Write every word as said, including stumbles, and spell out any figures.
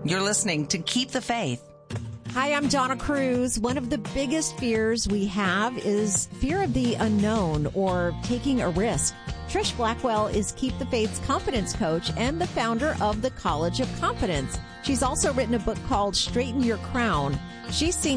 You're listening to Keep the Faith. Hi, I'm Donna Cruz. One of the biggest fears we have is fear of the unknown or taking a risk. Trish Blackwell is Keep the Faith's confidence coach and the founder of the College of Confidence. She's also written a book called Straighten Your Crown. She's seen